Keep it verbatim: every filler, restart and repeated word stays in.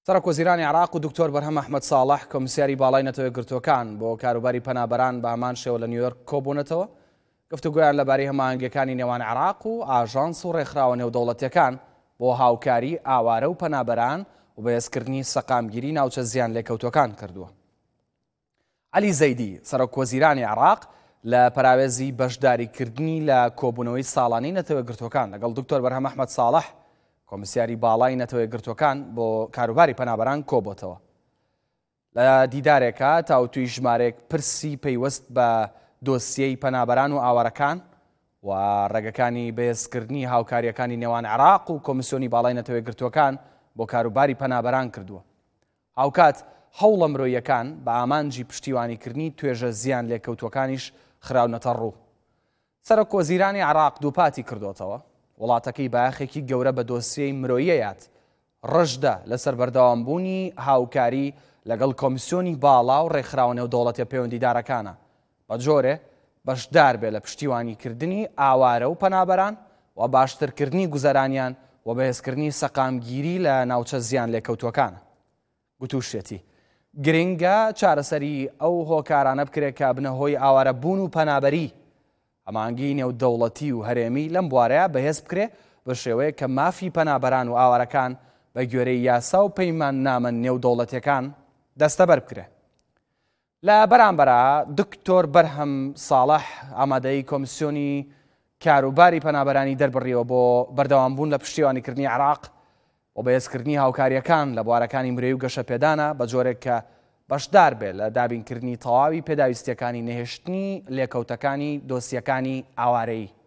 سەرۆک وەزیرانی عێراق و دکتۆر بەرهەم ئەحمەد ساڵح کۆمسیاری باڵای نەتەوەی گرتوەکان بۆ کاروباری پەنابەران بە هەمان شێوە لە نیویۆرک کۆبوونەتەوە گفتوگویان لەبارەی هەماهەنگیەکانی نێوان عێراق و ئاژانس و ڕێکخراوە نێودەوڵەتیەکان بۆ هاوکاری ئاوارە و پەنابەران و بەهێزکردنی سەقامگیری ناوچە زیان لێکەوتوەکان کردووە. عەلی زەیدی سەرۆک وەزیرانی عێراق لە پەراوێزی بەشداریکردنی لە کۆبوونەوەی ساڵانەی نەتەوەی گرتوەکان لەگەڵ دکتۆر بەرهەم ئەحمەد ساڵح کۆمسیاری باڵای نەتەوەی گرتوەکان بۆ کاروباری پەنابەران کۆبووەتەوە. لە دیدارێکە تاوتوی ژمارەیەک پرسی پەیوەست بە دۆسیەی پەنابەران و ئاوارەکان و ڕێگەکانی بەهێزکردنی هاوکاریەکانی نێوان عێراق و کۆمیسیۆنی باڵای نەتەوەی گرتوەکان بۆ کاروباری پەنابەران کردووە. هاوکات هەوڵە مرۆییەکان بە ئامانجی پشتیوانیکردنی توێژە زیان لێکەوتوەکانیش خراونەتە ڕوو. سەرۆک وەزیرانی عێراق دووپاتی کردوتەوە وڵاتەکەی بایەخێکی گەورە بە دۆسیەی مرۆییەیات ڕەشدا لەسەر بەردەوامبوونی هاوکاری لەگەڵ کۆمیسیۆنی باڵا و ڕێکخراوە نێودەوڵەتیە پەیوەندیدارەکانە بە جۆرێ بەشدار بێ لە پشتیوانیکردنی ئاوارە و پەنابەران و باشترکردنی گوزەرانیان و بەهێزکردنی سەقامگیری لە ناوچە زیان لێکەوتوەکانە. گوتوشێتی گرنگە چارەسەری ئەو هۆکارانە بکرێت کە بنەهۆی ئاوارەبوون و پەنابەری ئەمانگی نێودەوڵەتی و هەرێمی لەم بوارەیە بەهێز بکرێ بە شێوەیە کە مافی پەنابەران و ئاوارەکان بە گوێرەی یاسا و پەیمان نامە نێودەوڵەتیەکان دەستەبەر بکرێ. لە بەرامبەرە دکتۆر بەرهەم ساڵح ئامادەی کۆمیسیۆنی کاروباری پەنابەرانی دەربڕیەوە بۆ بەردەوامبوون لە پشتیوانیکردنی عێراق و بەهێزکردنی هاوکاریەکان لە بوارەکانی مرۆیی و گەشەپێدانە بە جۆرێک کە بەشدار بێت لە دابینکردنی تەواوی پێداویستیەکانی نەهێشتنی لێکەوتەکانی دۆسیەکانی ئاوارەیی.